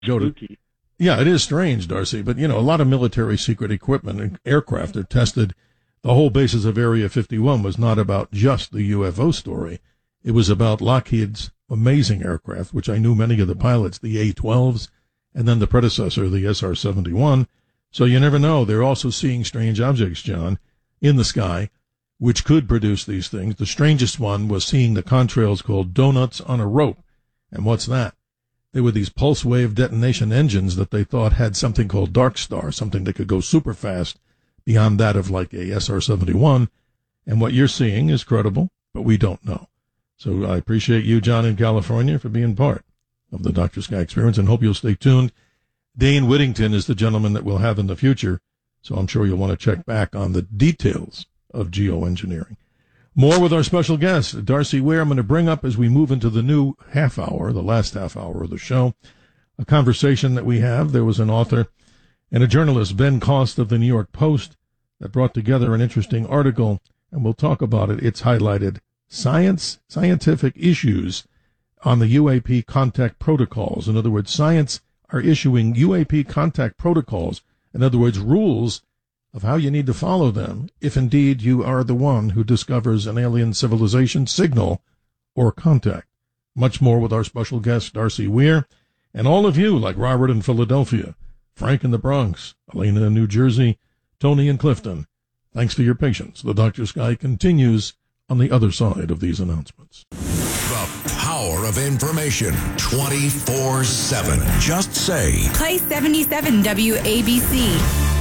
go to. Spooky. Yeah, it is strange, Darcy, but, a lot of military secret equipment and aircraft are tested. The whole basis of Area 51 was not about just the UFO story. It was about Lockheed's amazing aircraft, which I knew many of the pilots, the A-12s, and then the predecessor, the SR-71. So you never know. They're also seeing strange objects, John, in the sky, which could produce these things. The strangest one was seeing the contrails called donuts on a rope. And what's that? They were these pulse wave detonation engines that they thought had something called Dark Star, something that could go super fast beyond that of like a SR-71. And what you're seeing is credible, but we don't know. So I appreciate you, John, in California, for being part of the Dr. Sky Experience, and hope you'll stay tuned. Dane Whittington is the gentleman that we'll have in the future, so I'm sure you'll want to check back on the details of geoengineering. More with our special guest, Darcy Ware. I'm going to bring up, as we move into the new half hour, the last half hour of the show, a conversation that we have. There was an author and a journalist, Ben Cost of the New York Post, that brought together an interesting article, and we'll talk about it. It's highlighted scientific issues on the UAP contact protocols. In other words, science are issuing UAP contact protocols, in other words, rules of how you need to follow them if indeed you are the one who discovers an alien civilization signal or contact. Much more with our special guest, Darcy Weir, and all of you, like Robert in Philadelphia, Frank in the Bronx, Elena in New Jersey, Tony in Clifton. Thanks for your patience. The Dr. Sky continues on the other side of these announcements. The power of information 24/7. Just say Play 77 WABC.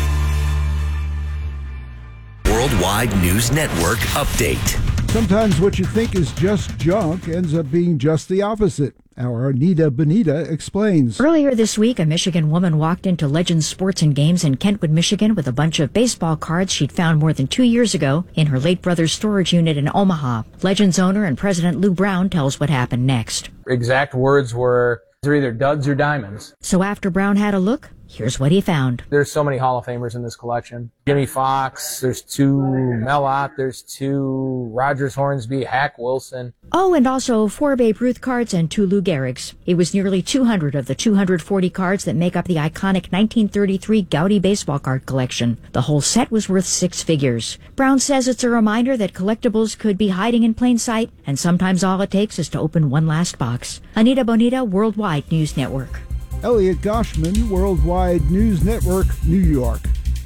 Worldwide News Network update. Sometimes what you think is just junk ends up being just the opposite. Our Anita Bonita explains. Earlier this week, a Michigan woman walked into Legends Sports and Games in Kentwood, Michigan with a bunch of baseball cards she'd found more than 2 years ago in her late brother's storage unit in Omaha. Legends owner and president Lou Brown tells what happened next. Exact words were, they're either duds or diamonds. So after Brown had a look, here's what he found. There's so many Hall of Famers in this collection. Jimmy Fox, there's 2 Mel Ott, there's 2 Rogers Hornsby, Hack Wilson. Oh, and also 4 Babe Ruth cards and 2 Lou Gehrig's. It was nearly 200 of the 240 cards that make up the iconic 1933 Gaudy baseball card collection. The whole set was worth 6 figures. Brown says it's a reminder that collectibles could be hiding in plain sight, and sometimes all it takes is to open one last box. Anita Bonita, Worldwide News Network. Elliot Goshman, Worldwide News Network, New York.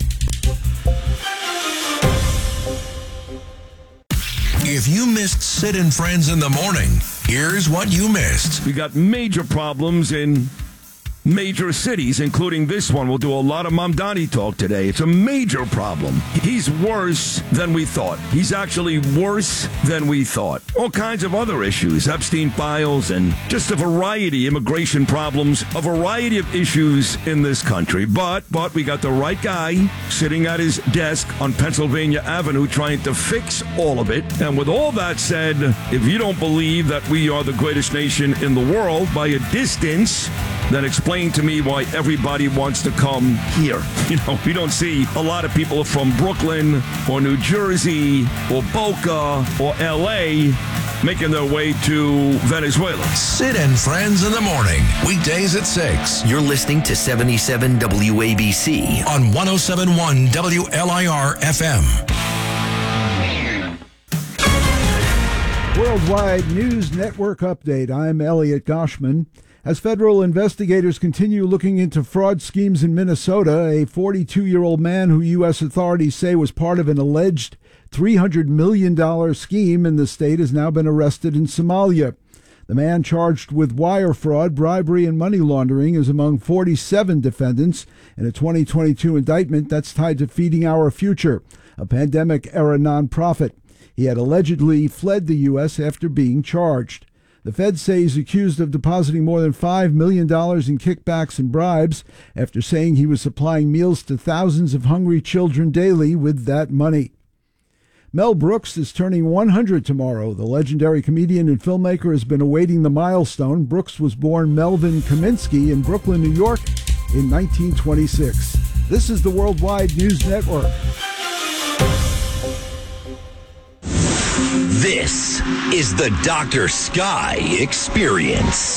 if you missed Sid and Friends in the morning, here's what you missed. We got major problems in major cities, including this one. We'll do a lot of Mamdani talk today. It's a major problem. He's worse than we thought. He's actually worse than we thought. All kinds of other issues, Epstein files, and just a variety, immigration problems, a variety of issues in this country. But we got the right guy sitting at his desk on Pennsylvania Avenue trying to fix all of it. And with all that said, if you don't believe that we are the greatest nation in the world by a distance, then explain to me why everybody wants to come here. You know, we don't see a lot of people from Brooklyn or New Jersey or Boca or L.A. making their way to Venezuela. Sid and Friends in the morning, weekdays at 6. You're listening to 77 WABC on 107.1 WLIR FM. Worldwide News Network update. I'm Elliot Goshman. As federal investigators continue looking into fraud schemes in Minnesota, a 42-year-old man who U.S. authorities say was part of an alleged $300 million scheme in the state has now been arrested in Somalia. The man charged with wire fraud, bribery, and money laundering is among 47 defendants in a 2022 indictment that's tied to Feeding Our Future, a pandemic-era nonprofit. He had allegedly fled the U.S. after being charged. The feds say he's accused of depositing more than $5 million in kickbacks and bribes after saying he was supplying meals to thousands of hungry children daily with that money. Mel Brooks is turning 100 tomorrow. The legendary comedian and filmmaker has been awaiting the milestone. Brooks was born Melvin Kaminsky in Brooklyn, New York in 1926. This is the Worldwide News Network. This is the Dr. Sky Experience.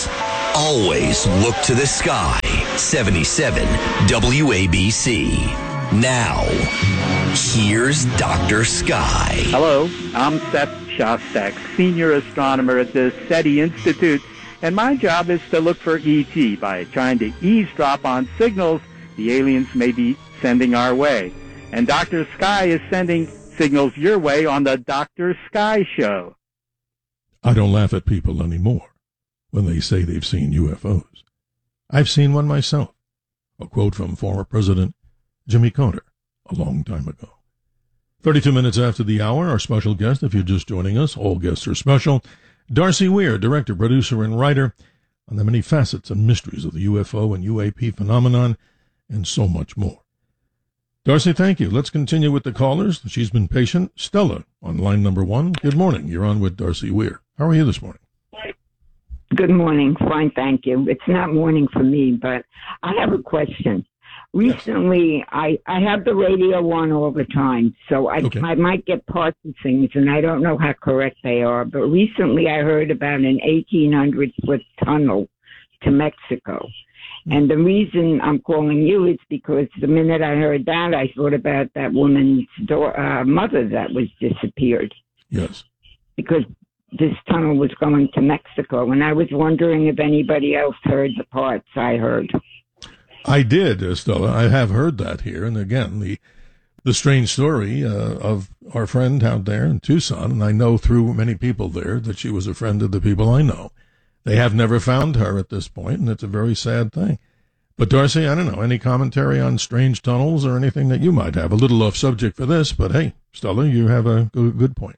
always look to the sky. 77 WABC. Now, here's Dr. Sky. Hello, I'm Seth Shostak, senior astronomer at the SETI Institute, and my job is to look for ET by trying to eavesdrop on signals the aliens may be sending our way. And Dr. Sky is sending signals your way on the Dr. Sky Show. I don't laugh at people anymore when they say they've seen UFOs. I've seen one myself. A quote from former President Jimmy Carter a long time ago. 32 minutes after the hour, our special guest, if you're just joining us, all guests are special, Darcy Weir, director, producer, and writer on the many facets and mysteries of the UFO and UAP phenomenon, and so much more. Darcy, thank you. Let's continue with the callers. She's been patient. Stella on line number 1. Good morning. You're on with Darcy Weir. How are you this morning? Good morning. Fine, thank you. It's not morning for me, but I have a question. Recently, I have the radio on all the time, so I might get parts of things, and I don't know how correct they are. But recently I heard about an 1,800-foot tunnel to Mexico. And the reason I'm calling you is because the minute I heard that, I thought about that woman's mother that was disappeared. Yes. Because this tunnel was going to Mexico, and I was wondering if anybody else heard the parts I heard. I did, Stella. I have heard that here. And again, the strange story of our friend out there in Tucson, and I know through many people there that she was a friend of the people I know. They have never found her at this point, and it's a very sad thing. But Darcy, I don't know, any commentary on strange tunnels or anything that you might have? A little off subject for this, but hey, Stella, you have a good point.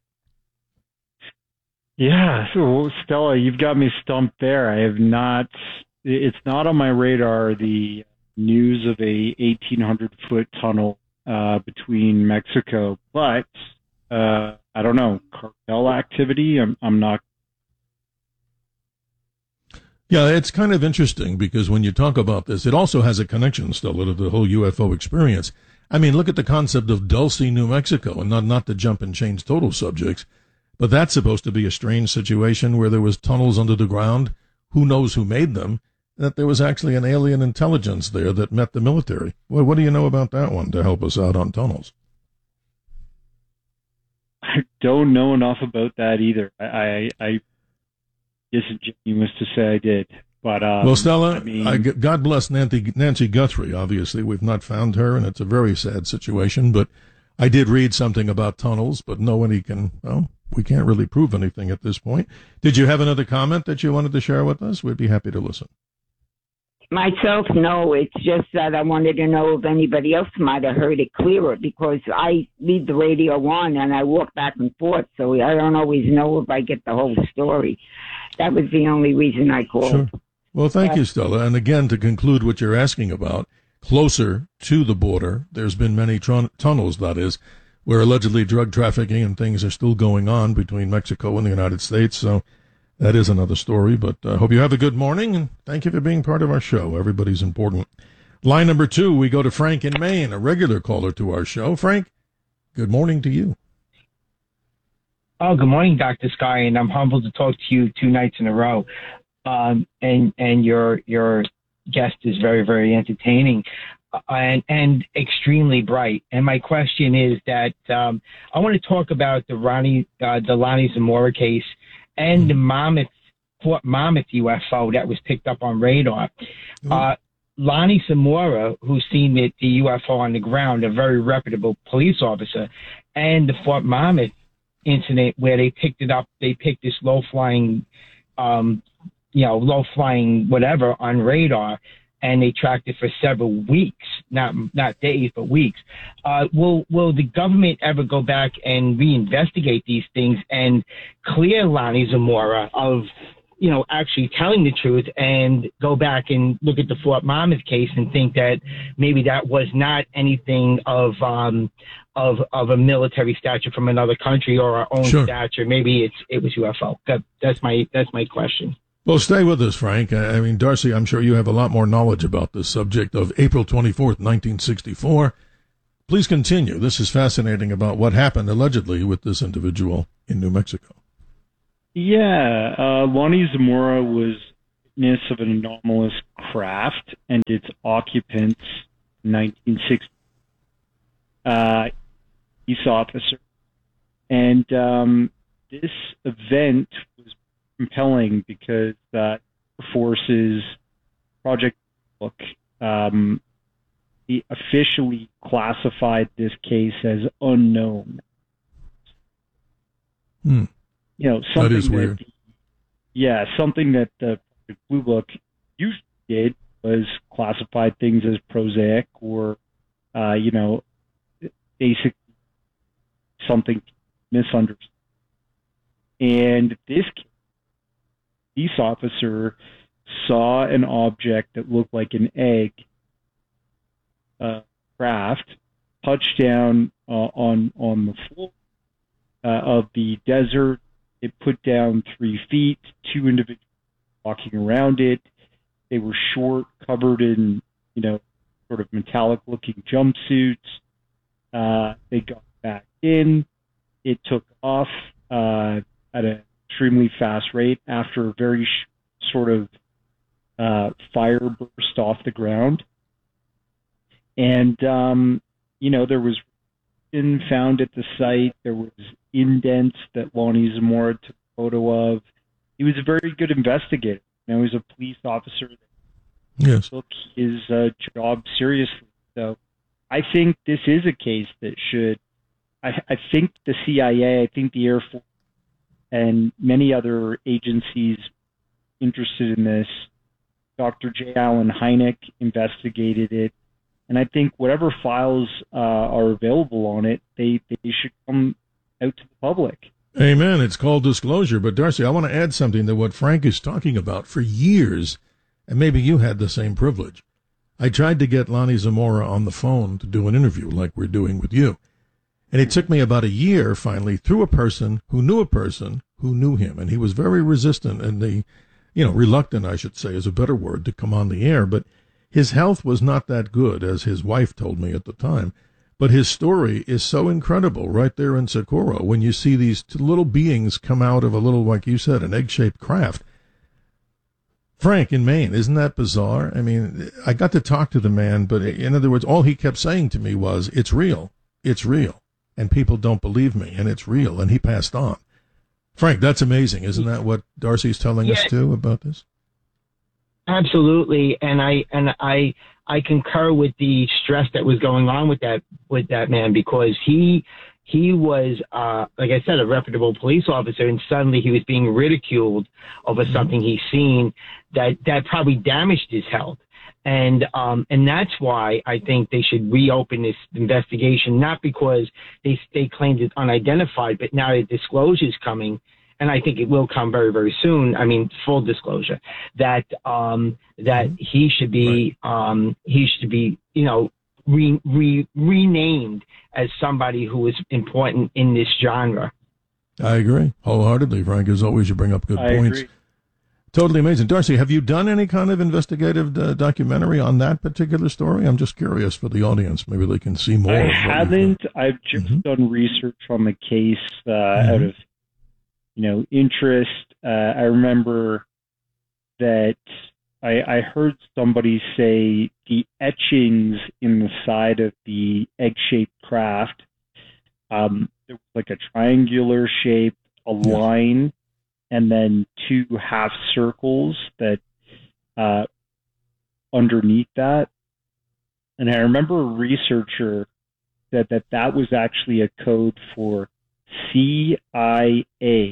Yeah, so Stella, you've got me stumped there. It's not on my radar, the news of a 1,800-foot tunnel between Mexico, but I don't know, cartel activity, I'm not. Yeah, it's kind of interesting because when you talk about this, it also has a connection, Stella, to the whole UFO experience. I mean, look at the concept of Dulce, New Mexico, and not to jump and change total subjects, but that's supposed to be a strange situation where there was tunnels under the ground. Who knows who made them? That there was actually an alien intelligence there that met the military. Well, what do you know about that one to help us out on tunnels? I don't know enough about that either. I disingenuous to say I did. But well, Stella, God bless Nancy Guthrie. Obviously, we've not found her, and it's a very sad situation. But I did read something about tunnels, but we can't really prove anything at this point. Did you have another comment that you wanted to share with us? We'd be happy to listen. Myself, no. It's just that I wanted to know if anybody else might have heard it clearer, because I leave the radio on and I walk back and forth, so I don't always know if I get the whole story. That was the only reason I called. Sure. Well, thank you, Stella. And again, to conclude what you're asking about, closer to the border, there's been many tunnels, that is, where allegedly drug trafficking and things are still going on between Mexico and the United States. So that is another story. But I hope you have a good morning, and thank you for being part of our show. Everybody's important. Line number 2, we go to Frank in Maine, a regular caller to our show. Frank, good morning to you. Oh, good morning, Dr. Sky, and I'm humbled to talk to you 2 nights in a row. And your guest is very, very entertaining and extremely bright. And my question is that I want to talk about the Lonnie Zamora case and the Fort Monmouth UFO that was picked up on radar. Lonnie Zamora, who's seen the UFO on the ground, a very reputable police officer, and the Fort Monmouth incident where they picked it up, they picked this low-flying whatever on radar, and they tracked it for several weeks, not days, but weeks. Will the government ever go back and reinvestigate these things and clear Lonnie Zamora of, actually telling the truth, and go back and look at the Fort Monmouth case and think that maybe that was not anything of a military stature from another country or our own stature? Maybe it was UFO. That's my question. Well, stay with us, Frank. I mean, Darcy, I'm sure you have a lot more knowledge about this subject of April 24th, 1964. Please continue. This is fascinating about what happened allegedly with this individual in New Mexico. Yeah, Lonnie Zamora was witness of an anomalous craft and its occupants in 1960. Police officer. And this event was compelling because Air Force's Project Book he officially classified this case as unknown. You know, something that is weird. Something that the Project Blue Book usually did was classified things as prosaic or, basically something misunderstood. And this police officer saw an object that looked like an egg craft touch down on the floor of the desert. It put down 3 feet, 2 individuals walking around it. They were short, covered in, sort of metallic-looking jumpsuits. They got back in. It took off at an extremely fast rate after a very sort of fire burst off the ground. And, there was found at the site. There was indents that Lonnie Zamora took a photo of. He was a very good investigator. He was a police officer that took his job seriously. So I think this is a case that should, I think the CIA, I think the Air Force, and many other agencies interested in this, Dr. J. Allen Hynek investigated it. And I think whatever files are available on it, they should come out to the public. Amen. It's called disclosure. But, Darcy, I want to add something to what Frank is talking about. For years, and maybe you had the same privilege, I tried to get Lonnie Zamora on the phone to do an interview like we're doing with you. And it took me about a year, finally, through a person who knew him. And he was very resistant and reluctant, I should say, is a better word, to come on the air. But his health was not that good, as his wife told me at the time. But his story is so incredible right there in Socorro when you see these little beings come out of a little, like you said, an egg-shaped craft. Frank, in Maine, isn't that bizarre? I mean, I got to talk to the man, but in other words, all he kept saying to me was, it's real, and people don't believe me, and it's real, and he passed on. Frank, that's amazing. Isn't that what Darcy's telling us, too, about this? Absolutely, and I concur with the stress that was going on with that man, because he was like I said, a reputable police officer, and suddenly he was being ridiculed over something he's seen that probably damaged his health, and that's why I think they should reopen this investigation, not because they claimed it unidentified, but now the disclosure is coming. And I think it will come very, very soon. I mean, full disclosure that he should be renamed as somebody who is important in this genre. I agree wholeheartedly, Frank. As always, you bring up good points. Agree. Totally amazing. Darcy, have you done any kind of investigative documentary on that particular story? I'm just curious for the audience. Maybe they can see more. I haven't. I've just done research on the case out of interest. I remember that I heard somebody say the etchings in the side of the egg-shaped craft, there was like a triangular shape, a line, and then 2 half circles that underneath that. And I remember a researcher said that was actually a code for CIA.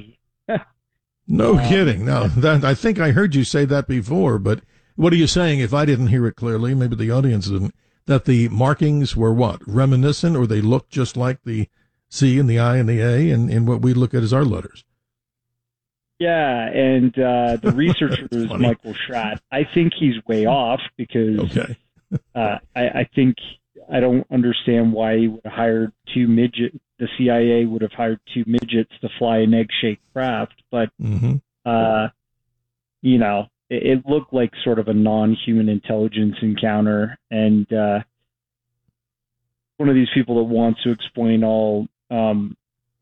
No kidding. No, I think I heard you say that before, but what are you saying? If I didn't hear it clearly, maybe the audience didn't, that the markings were what? Reminiscent, or they looked just like the C and the I and the A and what we look at as our letters? Yeah, and the researcher is Michael Schratt. I think he's way off because I think I don't understand why he would have hired 2 midgets. The CIA would have hired 2 midgets to fly an egg-shaped craft, but it looked like sort of a non-human intelligence encounter, and one of these people that wants to explain all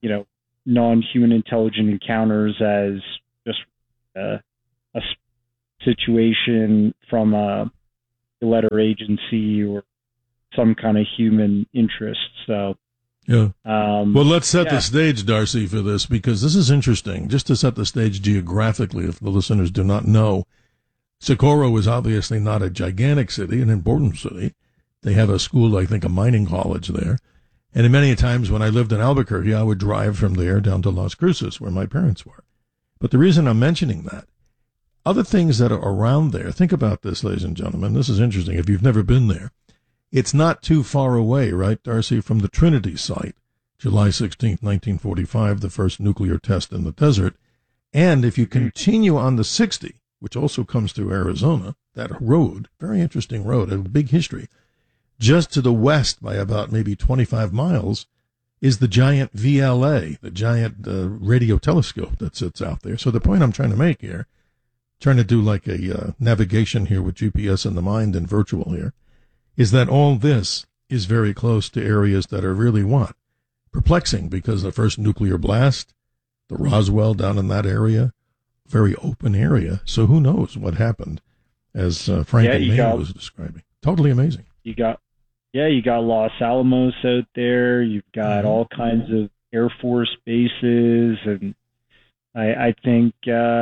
non-human intelligent encounters as just a situation from a letter agency or some kind of human interest. So, yeah. Well, let's set the stage, Darcy, for this, because this is interesting. Just to set the stage geographically, if the listeners do not know, Socorro is obviously not a gigantic city, an important city. They have a school, I think, a mining college there. And many times when I lived in Albuquerque, I would drive from there down to Las Cruces, where my parents were. But the reason I'm mentioning that, other things that are around there, think about this, ladies and gentlemen. This is interesting. If you've never been there, it's not too far away, right, Darcy, from the Trinity site, July 16th, 1945, the first nuclear test in the desert. And if you continue on the 60, which also comes through Arizona, that road, very interesting road, a big history, just to the west by about maybe 25 miles is the giant VLA, the giant radio telescope that sits out there. So the point I'm trying to make here, trying to do like a navigation here with GPS in the mind and virtual here, is that all this is very close to areas that are really what? Perplexing, because the first nuclear blast, the Roswell down in that area, very open area. So who knows what happened, as Frank and May was describing. Totally amazing. You got Los Alamos out there. You've got all kinds of Air Force bases. And I think,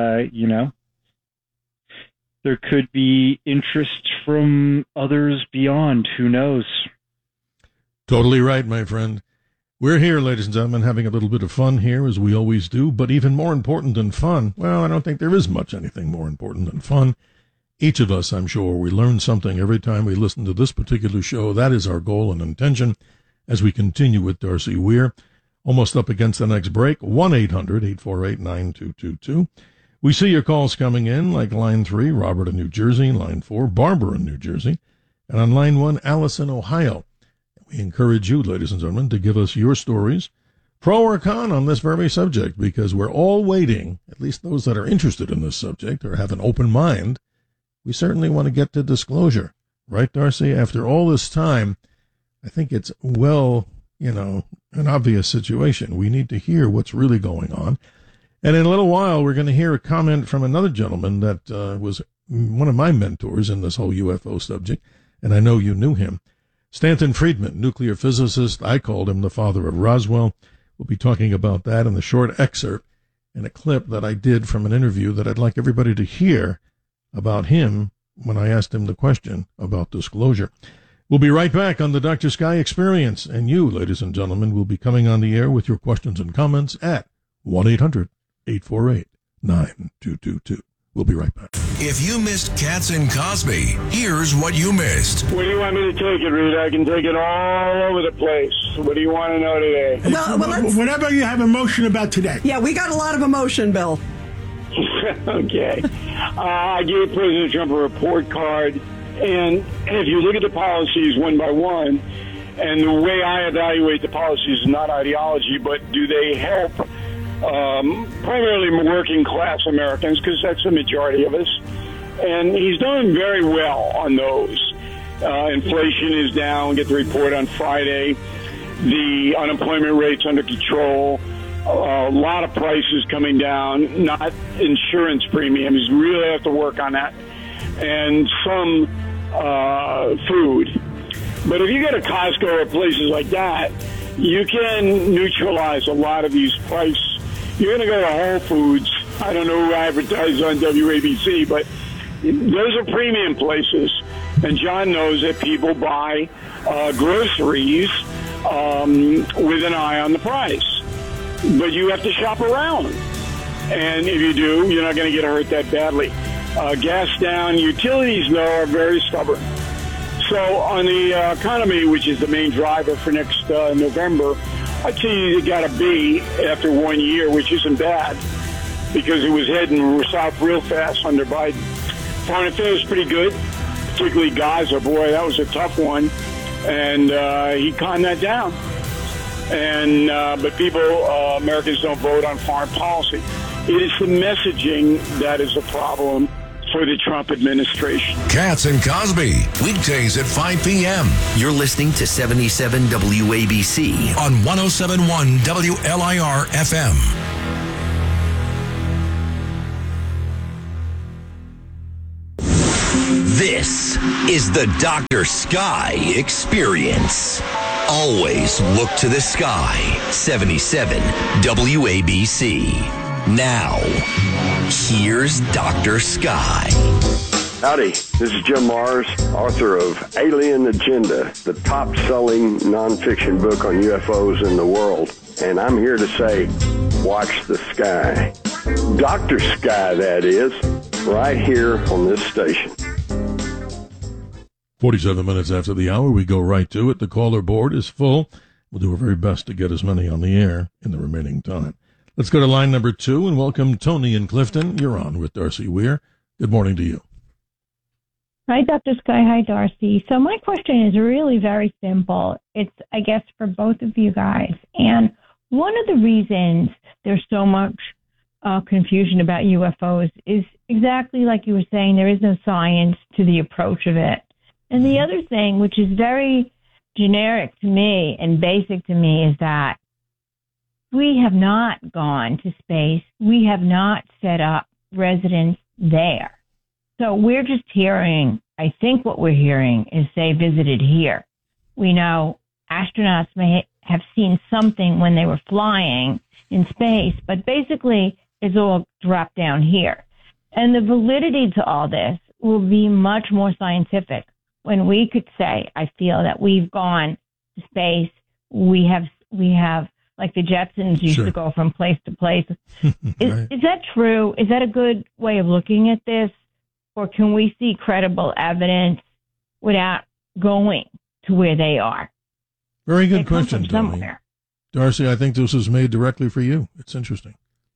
there could be interest from others beyond. Who knows? Totally right, my friend. We're here, ladies and gentlemen, having a little bit of fun here, as we always do. But even more important than fun, well, I don't think there is much anything more important than fun. Each of us, I'm sure, we learn something every time we listen to this particular show. That is our goal and intention as we continue with Darcy Weir. Almost up against the next break, 1-800-848-9222. We see your calls coming in, like line 3, Robert in New Jersey, line 4, Barbara in New Jersey, and on line 1, Alice in Ohio. We encourage you, ladies and gentlemen, to give us your stories, pro or con, on this very subject, because we're all waiting, at least those that are interested in this subject or have an open mind. We certainly want to get to disclosure. Right, Darcy? After all this time, I think it's an obvious situation. We need to hear what's really going on. And in a little while, we're going to hear a comment from another gentleman that was one of my mentors in this whole UFO subject, and I know you knew him. Stanton Friedman, nuclear physicist. I called him the father of Roswell. We'll be talking about that in the short excerpt and a clip that I did from an interview that I'd like everybody to hear about him when I asked him the question about disclosure. We'll be right back on the Dr. Sky Experience, and you, ladies and gentlemen, will be coming on the air with your questions and comments at 1-800-848-9222. We'll be right back. If you missed Katz and Cosby, here's what you missed. Where do you want me to take it, Rita? I can take it all over the place. What do you want to know today? Well, whatever you have emotion about today. Yeah, we got a lot of emotion, Bill. Okay. I gave President Trump a report card, and if you look at the policies one by one, and the way I evaluate the policies is not ideology, but do they help primarily working class Americans, because that's the majority of us. And he's done very well on those. Inflation is down. Get the report on Friday. The unemployment rate's under control. A lot of prices coming down, not insurance premiums. Really have to work on that. And some food. But if you go to Costco or places like that, you can neutralize a lot of these prices. You're going to go to Whole Foods. I don't know who advertises on WABC, but those are premium places. And John knows that people buy groceries with an eye on the price. But you have to shop around. And if you do, you're not going to get hurt that badly. Gas down. Utilities, though, are very stubborn. So on the economy, which is the main driver for next November, I'd say you got a B after 1 year, which isn't bad, because it was heading south real fast under Biden. Foreign affairs pretty good, particularly Gaza. Boy, that was a tough one, and he calmed that down. And but people, Americans don't vote on foreign policy. It is the messaging that is a problem for the Trump administration. Katz and Cosby, weekdays at 5 p.m. You're listening to 77 WABC on 107.1 WLIR FM. is the Dr. Sky Experience. Always look to the sky. 77 WABC. Now, here's Dr. Sky. Howdy, this is Jim Mars, author of Alien Agenda, the top-selling nonfiction book on UFOs in the world. And I'm here to say, watch the sky. Dr. Sky, that is, right here on this station. 47 minutes after the hour, we go right to it. The caller board is full. We'll do our very best to get as many on the air in the remaining time. Let's go to line number 2 and welcome Tony in Clifton. You're on with Darcy Weir. Good morning to you. Hi, Dr. Sky. Hi, Darcy. So my question is really very simple. It's, I guess, for both of you guys. And one of the reasons there's so much confusion about UFOs is exactly like you were saying, there is no science to the approach of it. And the other thing, which is very generic to me and basic to me, is that we have not gone to space. We have not set up residence there. So we're just hearing, I think what we're hearing is they visited here. We know astronauts may have seen something when they were flying in space, but basically it's all dropped down here. And the validity to all this will be much more scientific when we could say, I feel that we've gone to space. We have like the Jetsons used to go from place to place. Is that true? Is that a good way of looking at this? Or can we see credible evidence without going to where they are? Very good question, Tony. Darcy, I think this was made directly for you. It's interesting.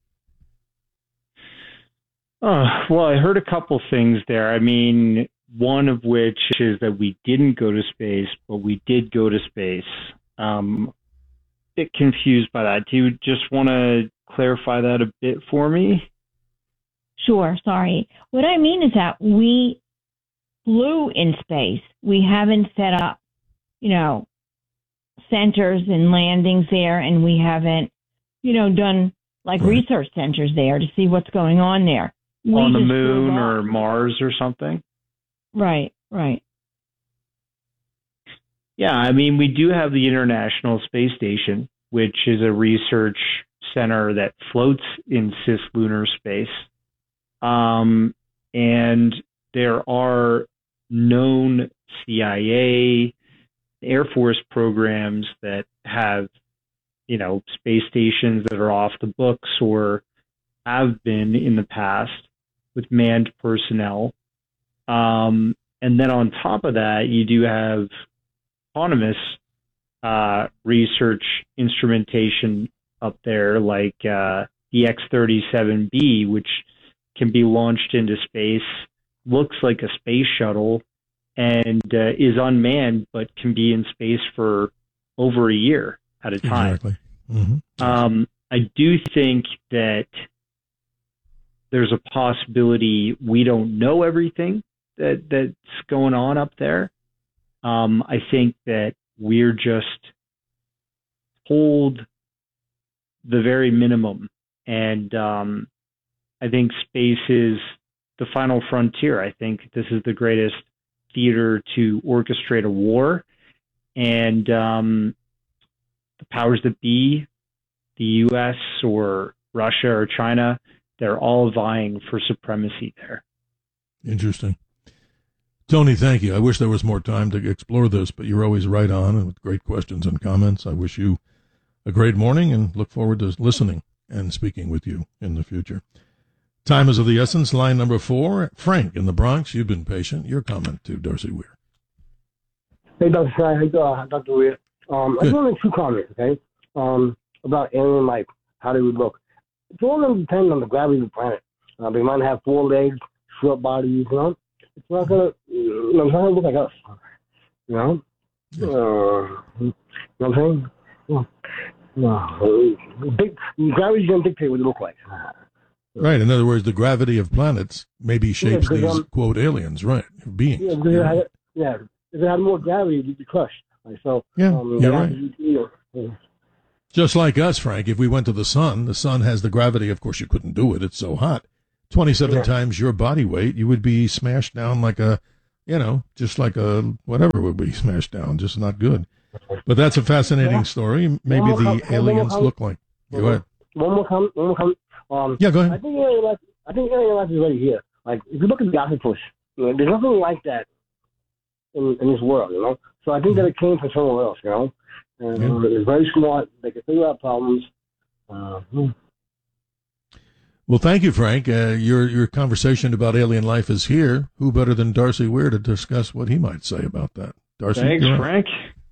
Well, I heard a couple things there. I mean, one of which is that we didn't go to space, but we did go to space. Bit confused by that. Do you just want to clarify that a bit for me? Sure, sorry. What I mean is that we flew in space. We haven't set up, centers and landings there, and we haven't, done research centers there to see what's going on there. On the moon or Mars or something? Right. Yeah, I mean, we do have the International Space Station, which is a research center that floats in cislunar space. And there are known CIA, Air Force programs that have, space stations that are off the books or have been in the past with manned personnel. And then on top of that, you do have autonomous research instrumentation up there, like the X-37B, which can be launched into space, looks like a space shuttle, and is unmanned, but can be in space for over a year at a time. Exactly. Mm-hmm. I do think that there's a possibility we don't know everything that's going on up there. I think that we're just told the very minimum, and I think space is the final frontier. I think this is the greatest theater to orchestrate a war, and the powers that be, the U.S. or Russia or China, they're all vying for supremacy there. Interesting. Tony, thank you. I wish there was more time to explore this, but you're always right on and with great questions and comments. I wish you a great morning and look forward to listening and speaking with you in the future. Time is of the essence. Line number 4, Frank in the Bronx. You've been patient. Your comment to Darcy Weir. Hey, Dr. Sky. Hey, Dr. Weir. I just want to make 2 comments, okay, about alien life, how they would look. It's all going to depend on the gravity of the planet. They might have 4 legs, short bodies, It's not going to, it's not going to look like us, You know what I'm saying? Gravity's going to dictate what they look like. Right. In other words, the gravity of planets maybe shapes these, quote, aliens, right, beings. Yeah, if it had more gravity, it'd be crushed. So, you're right. Just like us, Frank, if we went to the sun has the gravity. Of course, you couldn't do it. It's so hot. 27 times your body weight, you would be smashed down like a just like whatever would be smashed down, just not good. But that's a fascinating story. Maybe the aliens look like. Go ahead. One more comment. Yeah, go ahead. I think alien life is already here. Like, if you look at the octopus, there's nothing like that in this world, So I think that it came from somewhere else, And it's very smart. They can figure out problems. Well, thank you, Frank. Your conversation about alien life is here. Who better than Darcy Weir to discuss what he might say about that? Darcy, thanks, Frank.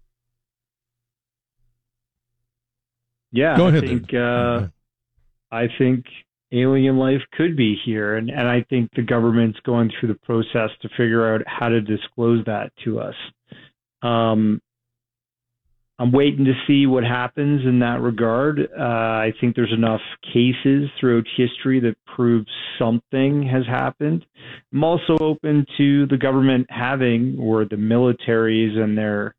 Yeah, go ahead. I think alien life could be here, and I think the government's going through the process to figure out how to disclose that to us. I'm waiting to see what happens in that regard. I think there's enough cases throughout history that prove something has happened. I'm also open to the government having, or the militaries and their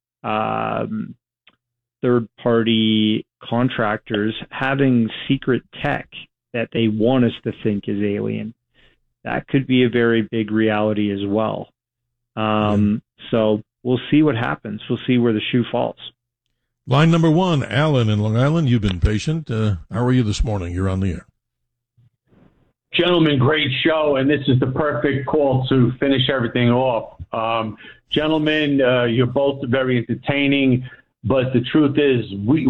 third-party contractors having secret tech that they want us to think is alien. That could be a very big reality as well. So we'll see what happens. We'll see where the shoe falls. Line number 1, Alan in Long Island. You've been patient. How are you this morning? You're on the air. Gentlemen, great show, and this is the perfect call to finish everything off. Gentlemen, you're both very entertaining, but the truth is,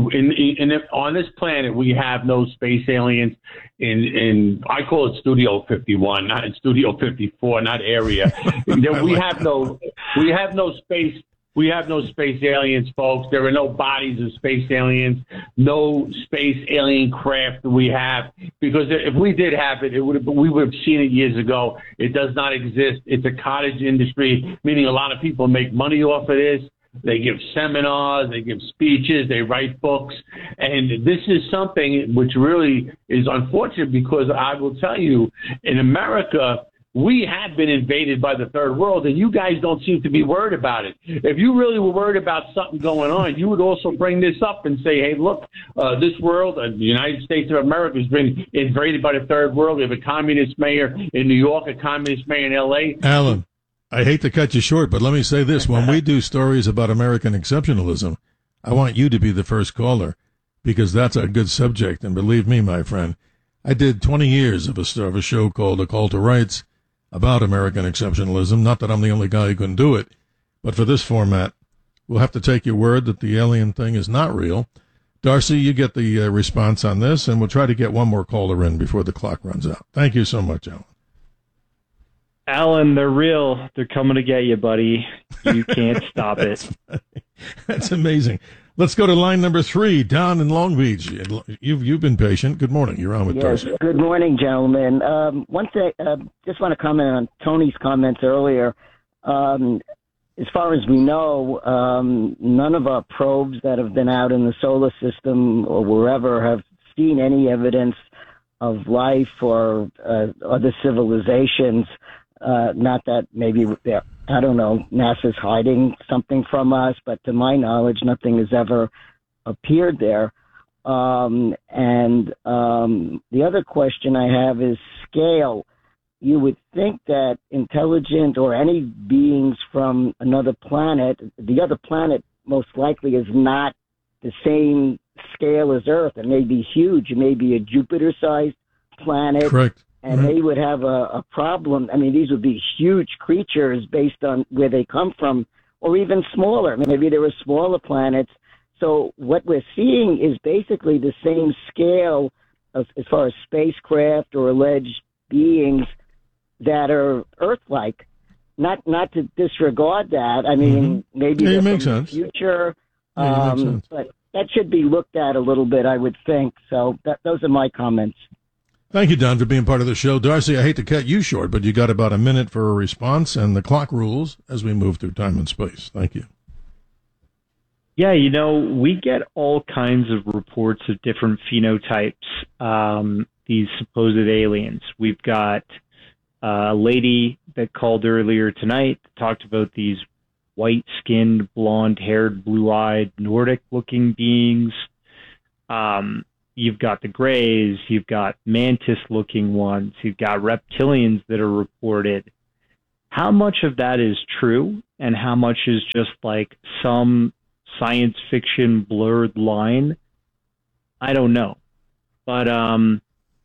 on this planet, we have no space aliens in I call it Studio 51, not in Studio 54, not area. We have no space. We have no space aliens, folks. There are no bodies of space aliens, no space alien craft that we have. Because if we did have it, we would have seen it years ago. It does not exist. It's a cottage industry, meaning a lot of people make money off of this. They give seminars, they give speeches, they write books. And this is something which really is unfortunate, because I will tell you, in America, we have been invaded by the third world, and you guys don't seem to be worried about it. If you really were worried about something going on, you would also bring this up and say, hey, look, this world, the United States of America, has been invaded by the third world. We have a communist mayor in New York, a communist mayor in L.A. Alan, I hate to cut you short, but let me say this. When we do stories about American exceptionalism, I want you to be the first caller, because that's a good subject. And believe me, my friend, I did 20 years of a show called A Call to Rights about American exceptionalism. Not that I'm the only guy who can do it, but for this format, we'll have to take your word that the alien thing is not real. Darcy, you get the response on this, and we'll try to get one more caller in before the clock runs out. Thank you so much, Alan. Alan, they're real. They're coming to get you, buddy. You can't stop it. That's amazing. Let's go to line number 3, Don in Long Beach. You've been patient. Good morning. You're on with Darcy. Good morning, gentlemen. One thing, just want to comment on Tony's comments earlier. As far as we know, none of our probes that have been out in the solar system or wherever have seen any evidence of life or other civilizations. Not that maybe I don't know, NASA's hiding something from us, but to my knowledge, nothing has ever appeared there. And the other question I have is scale. You would think that intelligent or any beings from another planet, the other planet most likely is not the same scale as Earth. It may be huge. It may be a Jupiter-sized planet. Correct. And they would have a problem. I mean, these would be huge creatures based on where they come from, or even smaller. Maybe there were smaller planets. So what we're seeing is basically the same scale as far as spacecraft or alleged beings that are Earth-like. Not to disregard that. I mean, maybe it they're makes from sense. The future, makes sense. but that should be looked at a little bit, I would think. So those are my comments. Thank you, Don, for being part of the show. Darcy, I hate to cut you short, but you got about a minute for a response, and the clock rules as we move through time and space. Thank you. Yeah, we get all kinds of reports of different phenotypes, these supposed aliens. We've got a lady that called earlier tonight, talked about these white-skinned, blonde-haired, blue-eyed, Nordic-looking beings. You've got the grays, you've got mantis-looking ones, you've got reptilians that are reported. How much of that is true and how much is just like some science fiction blurred line? I don't know. But I'm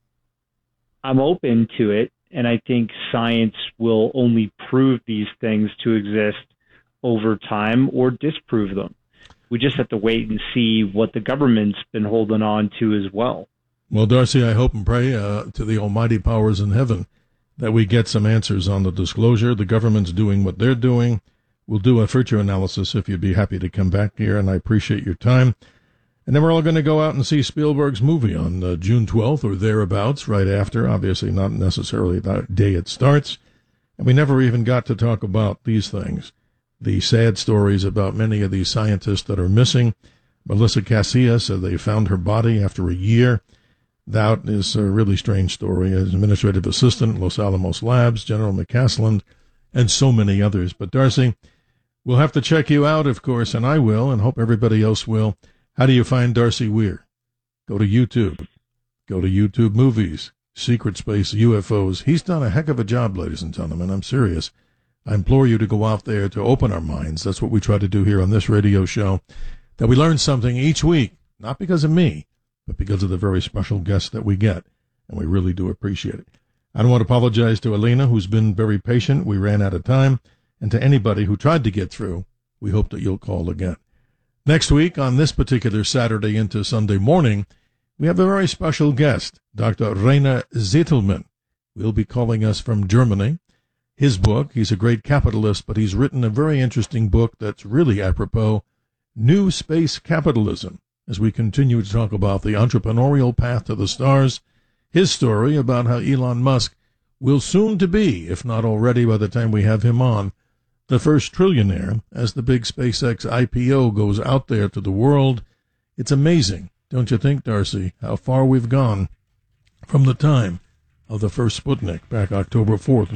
open to it, and I think science will only prove these things to exist over time or disprove them. We just have to wait and see what the government's been holding on to as well. Well, Darcy, I hope and pray to the almighty powers in heaven that we get some answers on the disclosure. The government's doing what they're doing. We'll do a future analysis if you'd be happy to come back here, and I appreciate your time. And then we're all going to go out and see Spielberg's movie on June 12th or thereabouts, right after, obviously not necessarily that day it starts. And we never even got to talk about these things, the sad stories about many of these scientists that are missing. Melissa Casillas said they found her body after a year. That is a really strange story. As administrative assistant, Los Alamos Labs, General McCaslin, and so many others. But Darcy, we'll have to check you out, of course, and I will, and hope everybody else will. How do you find Darcy Weir? Go to YouTube. Go to YouTube Movies, Secret Space, UFOs. He's done a heck of a job, ladies and gentlemen. I'm serious. I implore you to go out there to open our minds. That's what we try to do here on this radio show, that we learn something each week, not because of me, but because of the very special guests that we get, and we really do appreciate it. I don't want to apologize to Alina, who's been very patient. We ran out of time. And to anybody who tried to get through, we hope that you'll call again. Next week, on this particular Saturday into Sunday morning, we have a very special guest, Dr. Rainer Zitelmann. Will be calling us from Germany. His book, he's a great capitalist, but he's written a very interesting book that's really apropos, New Space Capitalism, as we continue to talk about the entrepreneurial path to the stars, his story about how Elon Musk will soon to be, if not already by the time we have him on, the first trillionaire as the big SpaceX IPO goes out there to the world. It's amazing, don't you think, Darcy, how far we've gone from the time of the first Sputnik back October 4th,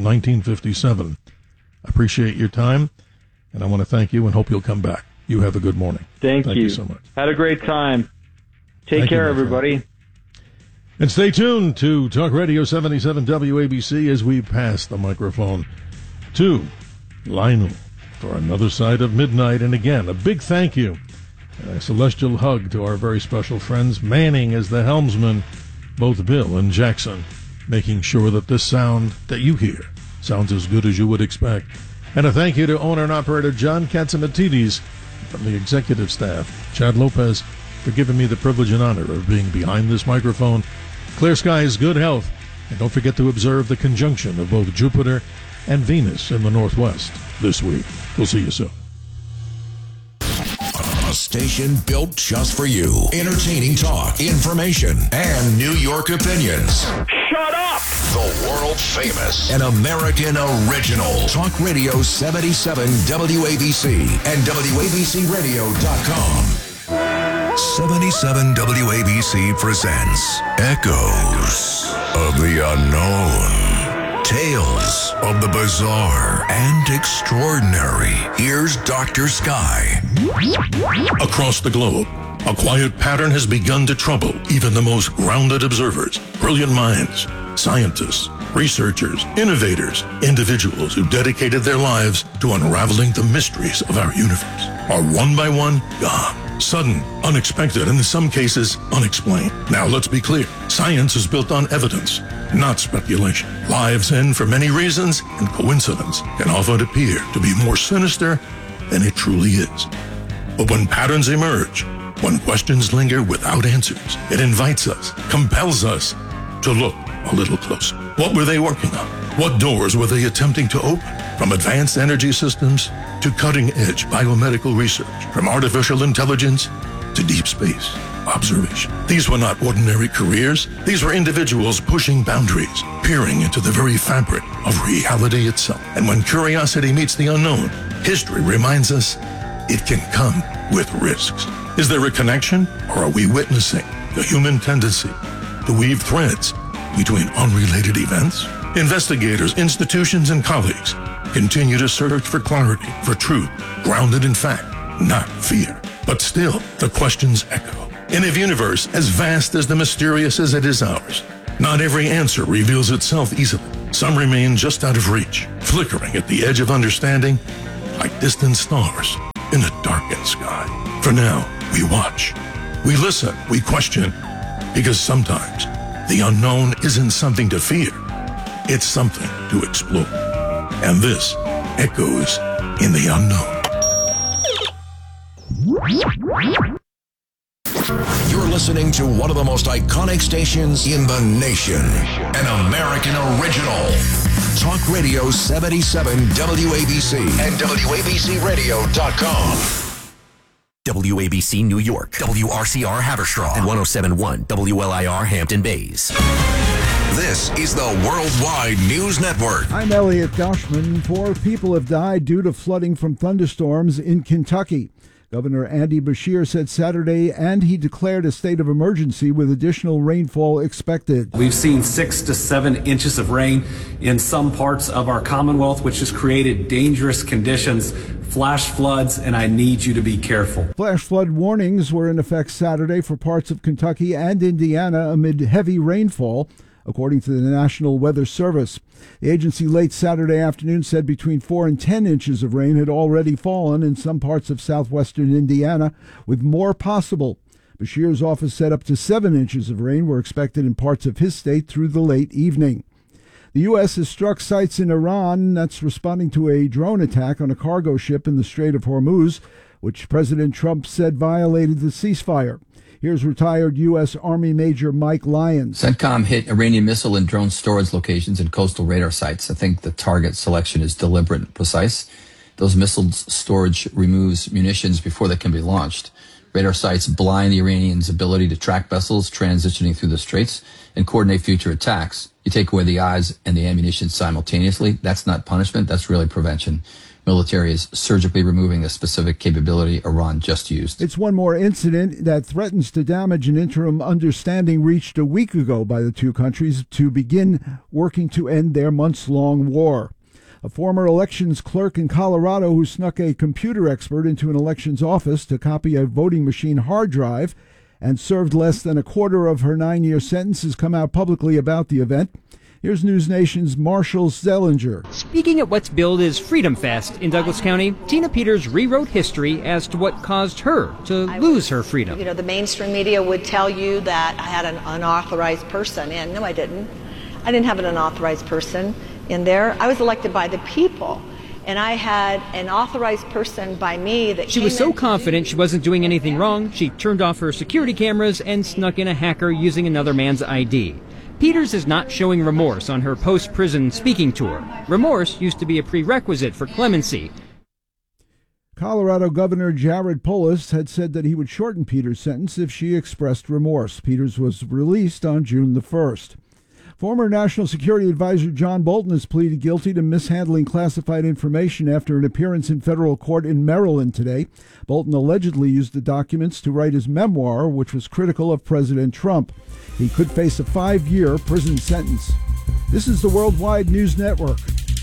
1957. I appreciate your time, and I want to thank you and hope you'll come back. You have a good morning. Thank you so much. Had a great time. Take care, everybody. And stay tuned to Talk Radio 77 WABC as we pass the microphone to Lionel for another side of midnight. And again, a big thank you, a celestial hug to our very special friends. Manning as the helmsman, both Bill and Jackson, making sure that this sound that you hear sounds as good as you would expect. And a thank you to owner and operator John Katzimatidis from the executive staff, Chad Lopez, for giving me the privilege and honor of being behind this microphone. Clear skies, good health, and don't forget to observe the conjunction of both Jupiter and Venus in the northwest this week. We'll see you soon. A station built just for you. Entertaining talk, information, and New York opinions. Shut up! The world famous and American original. Talk Radio 77 WABC and WABCRadio.com. 77 WABC presents Echoes of the Unknown. Tales of the bizarre and extraordinary. Here's Dr. Sky. Across the globe, a quiet pattern has begun to trouble even the most grounded observers, brilliant minds, scientists, researchers, innovators, individuals who dedicated their lives to unraveling the mysteries of our universe are one by one gone. Sudden, unexpected, and in some cases, unexplained. Now, let's be clear. Science is built on evidence, not speculation. Lives end for many reasons, and coincidence can often appear to be more sinister than it truly is. But when patterns emerge, when questions linger without answers, it invites us, compels us to look a little closer. What were they working on? What doors were they attempting to open? From advanced energy systems to cutting-edge biomedical research, from artificial intelligence to deep space observation. These were not ordinary careers. These were individuals pushing boundaries, peering into the very fabric of reality itself. And when curiosity meets the unknown, history reminds us it can come with risks. Is there a connection, or are we witnessing the human tendency to weave threads between unrelated events? Investigators, institutions, and colleagues continue to search for clarity, for truth, grounded in fact, not fear. But still, the questions echo. In a universe as vast as the mysterious as it is ours, not every answer reveals itself easily. Some remain just out of reach, flickering at the edge of understanding like distant stars in a darkened sky. For now, we watch, we listen, we question, because sometimes the unknown isn't something to fear. It's something to explore. And this echoes in the unknown. You're listening to one of the most iconic stations in the nation. An American original. Talk Radio 77 WABC and WABCRadio.com. WABC New York, WRCR Haverstraw, and 107.1 WLIR Hampton Bays. This is the Worldwide News Network. I'm Elliot Goshman. 4 people have died due to flooding from thunderstorms in Kentucky. Governor Andy Beshear said Saturday, and he declared a state of emergency with additional rainfall expected. We've seen 6 to 7 inches of rain in some parts of our Commonwealth, which has created dangerous conditions, flash floods, and I need you to be careful. Flash flood warnings were in effect Saturday for parts of Kentucky and Indiana amid heavy rainfall, according to the National Weather Service. The agency late Saturday afternoon said between 4 and 10 inches of rain had already fallen in some parts of southwestern Indiana, with more possible. Beshear's office said up to 7 inches of rain were expected in parts of his state through the late evening. The U.S. has struck sites in Iran that's responding to a drone attack on a cargo ship in the Strait of Hormuz, which President Trump said violated the ceasefire. Here's retired U.S. Army Major Mike Lyons. CENTCOM hit Iranian missile and drone storage locations and coastal radar sites. I think the target selection is deliberate and precise. Those missile storage removes munitions before they can be launched. Radar sites blind the Iranians' ability to track vessels transitioning through the straits and coordinate future attacks. You take away the eyes and the ammunition simultaneously. That's not punishment. That's really prevention. Military is surgically removing the specific capability Iran just used. It's one more incident that threatens to damage an interim understanding reached a week ago by the two countries to begin working to end their months-long war. A former elections clerk in Colorado who snuck a computer expert into an elections office to copy a voting machine hard drive and served less than a quarter of her 9-year sentence has come out publicly about the event. Here's News Nation's Marshall Zellinger. Speaking at what's billed as Freedom Fest in Douglas County, Tina Peters rewrote history as to what caused her to lose her freedom. You know, the mainstream media would tell you that I had an unauthorized person, and no, I didn't. I didn't have an unauthorized person in there. I was elected by the people, and I had an authorized person by me that she was so confident she wasn't doing anything wrong, she turned off her security cameras and snuck in a hacker using another man's ID. Peters is not showing remorse on her post-prison speaking tour. Remorse used to be a prerequisite for clemency. Colorado Governor Jared Polis had said that he would shorten Peters' sentence if she expressed remorse. Peters was released on June the 1st. Former National Security Advisor John Bolton has pleaded guilty to mishandling classified information after an appearance in federal court in Maryland today. Bolton allegedly used the documents to write his memoir, which was critical of President Trump. He could face a 5-year prison sentence. This is the Worldwide News Network.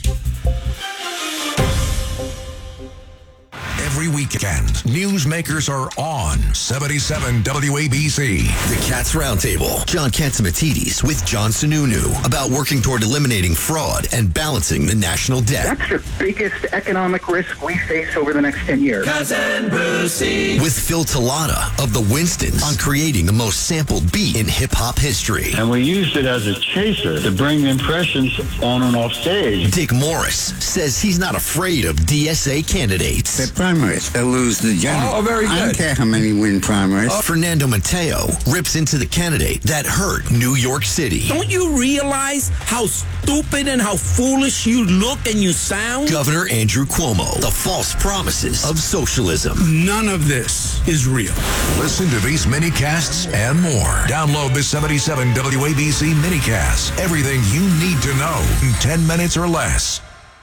Every weekend, newsmakers are on 77 WABC. The Cats Roundtable. John Catsimatidis with John Sununu about working toward eliminating fraud and balancing the national debt. That's the biggest economic risk we face over the next 10 years. Cousin Brucey. With Phil Tallada of the Winstons on creating the most sampled beat in hip-hop history. And we used it as a chaser to bring impressions on and off stage. Dick Morris says he's not afraid of DSA candidates. The primaries, they'll lose the general. Oh, very good. I don't care how many win primaries. Fernando Mateo rips into the candidate that hurt New York City. Don't you realize how stupid and how foolish you look and you sound? Governor Andrew Cuomo, the false promises of socialism. None of this is real. Listen to these minicasts and more. Download the 77 WABC minicast. Everything you need to know in 10 minutes or less.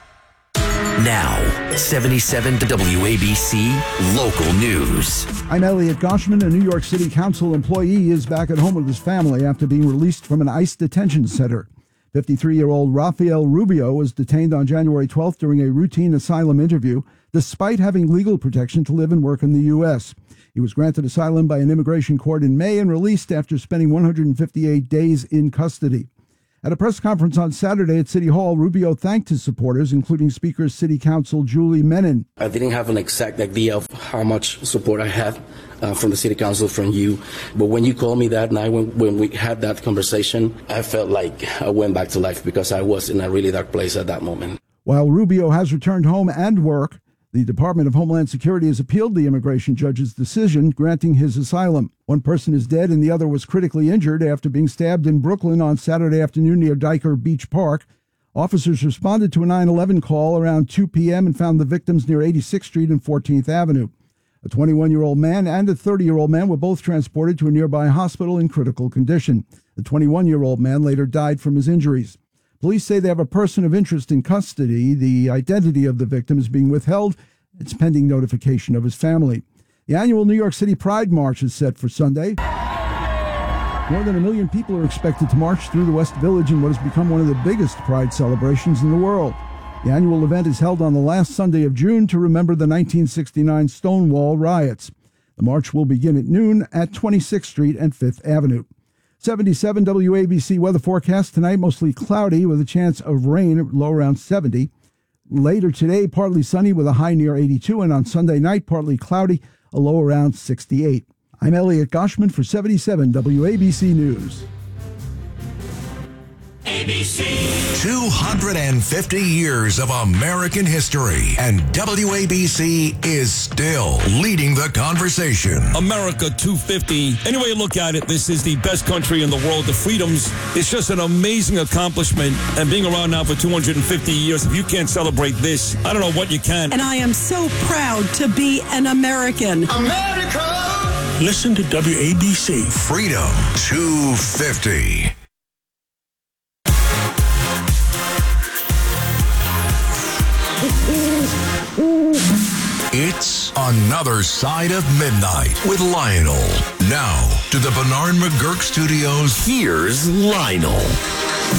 Now, 77 WABC Local News. I'm Elliot Goshman. A New York City Council employee is back at home with his family after being released from an ICE detention center. 53-year-old Rafael Rubio was detained on January 12th during a routine asylum interview, despite having legal protection to live and work in the U.S. He was granted asylum by an immigration court in May and released after spending 158 days in custody. At a press conference on Saturday at City Hall, Rubio thanked his supporters, including Speaker City Council Julie Menin. I didn't have an exact idea of how much support I had from the City Council, from you. But when you called me that night, when we had that conversation, I felt like I went back to life because I was in a really dark place at that moment. While Rubio has returned home and work, the Department of Homeland Security has appealed the immigration judge's decision granting his asylum. One person is dead and the other was critically injured after being stabbed in Brooklyn on Saturday afternoon near Diker Beach Park. Officers responded to a 911 call around 2 p.m. and found the victims near 86th Street and 14th Avenue. A 21-year-old man and a 30-year-old man were both transported to a nearby hospital in critical condition. The 21-year-old man later died from his injuries. Police say they have a person of interest in custody. The identity of the victim is being withheld. It's pending notification of his family. The annual New York City Pride March is set for Sunday. More than 1 million people are expected to march through the West Village in what has become one of the biggest Pride celebrations in the world. The annual event is held on the last Sunday of June to remember the 1969 Stonewall riots. The march will begin at noon at 26th Street and 5th Avenue. 77 WABC weather forecast tonight, mostly cloudy with a chance of rain, low around 70. Later today, partly sunny with a high near 82, and on Sunday night, partly cloudy, a low around 68. I'm Elliot Goshman for 77 WABC News. ABC. 250 years of American history, and WABC is still leading the conversation. America 250. Any way you look at it, this is the best country in the world. The freedoms, it's just an amazing accomplishment. And being around now for 250 years, if you can't celebrate this, I don't know what you can. And I am so proud to be an American. America! Listen to WABC. Freedom 250. It's Another Side of Midnight with Lionel. Now, to the Bernard McGurk Studios, here's Lionel.